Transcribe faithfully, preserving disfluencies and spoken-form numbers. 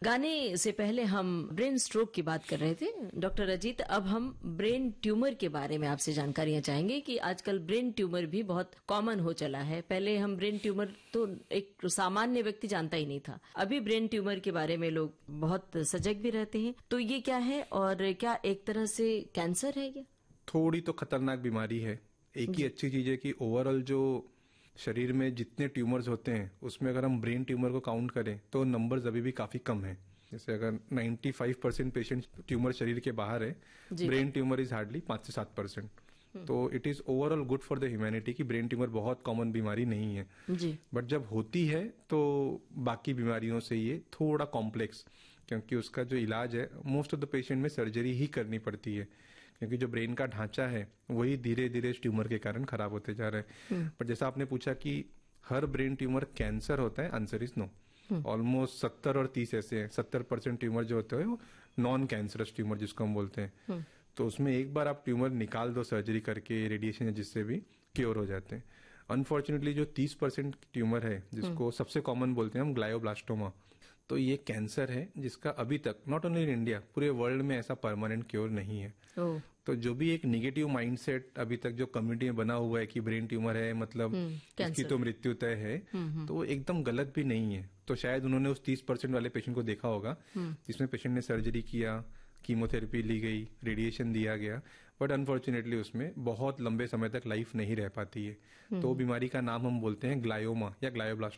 गाने से पहले हम ब्रेन स्ट्रोक की बात कर रहे थे डॉक्टर अजीत। अब हम ब्रेन ट्यूमर के बारे में आपसे जानकारियां चाहेंगे कि आजकल ब्रेन ट्यूमर भी बहुत कॉमन हो चला है। पहले हम ब्रेन ट्यूमर तो एक सामान्य व्यक्ति जानता ही नहीं था, अभी ब्रेन ट्यूमर के बारे में लोग बहुत सजग भी रहते हैं। तो ये क्या है और क्या एक तरह से कैंसर है? क्या थोड़ी तो खतरनाक बीमारी है। एक ही अच्छी चीज है कि ओवरऑल जो शरीर में जितने ट्यूमर्स होते हैं उसमें अगर हम ब्रेन ट्यूमर को काउंट करें तो नंबर्स अभी भी काफी कम है। जैसे अगर पचानवे परसेंट पेशेंट ट्यूमर शरीर के बाहर है, ब्रेन ट्यूमर इज हार्डली पांच से सात परसेंट। तो it is overall good for the humanity कि ब्रेन ट्यूमर बहुत कॉमन बीमारी नहीं है जी। बट जब होती है तो बाकी बीमारियों से ये थोड़ा कॉम्प्लेक्स, क्योंकि उसका जो इलाज है मोस्ट ऑफ द पेशेंट में सर्जरी ही करनी पड़ती है, क्योंकि जो ब्रेन का ढांचा है वही धीरे धीरे इस ट्यूमर के कारण खराब होते जा रहे हैं। पर जैसा आपने पूछा कि हर ब्रेन ट्यूमर कैंसर होता है, आंसर इज नो। ऑलमोस्ट सत्तर और तीस ऐसे हैं। सत्तर परसेंट ट्यूमर जो होते हैं वो नॉन कैंसरस ट्यूमर जिसको हम बोलते हैं। तो उसमें एक बार आप ट्यूमर निकाल दो सर्जरी करके, रेडिएशन, जिससे भी क्योर हो जाते हैं। अनफॉर्चुनेटली जो तीस परसेंट ट्यूमर है जिसको सबसे कॉमन बोलते हैं हम ग्लायोब्लास्टोमा, तो ये कैंसर है जिसका अभी तक नॉट ओनली इन इंडिया, पूरे वर्ल्ड में ऐसा परमानेंट क्योर नहीं है। तो जो भी एक निगेटिव माइंडसेट अभी तक जो कम्युनिटी में बना हुआ है कि ब्रेन ट्यूमर है मतलब इसकी तो मृत्यु तय है, तो वो एकदम गलत भी नहीं है। तो शायद उन्होंने उस तीस परसेंट वाले पेशेंट को देखा होगा जिसमें पेशेंट ने सर्जरी किया, कीमोथेरेपी ली गई, रेडिएशन दिया गया, बट अनफॉर्चुनेटली उसमें बहुत लंबे समय तक लाइफ नहीं रह पाती है। तो बीमारी का नाम हम बोलते हैं ग्लायोमा या ग्लायोब्लास्टोमा।